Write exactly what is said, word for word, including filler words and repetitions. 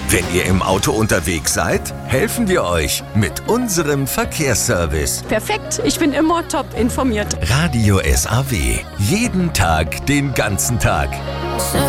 Wenn ihr im Auto unterwegs seid, helfen wir euch mit unserem Verkehrsservice. Perfekt, ich bin immer top informiert. Radio S A W. Jeden Tag, den ganzen Tag.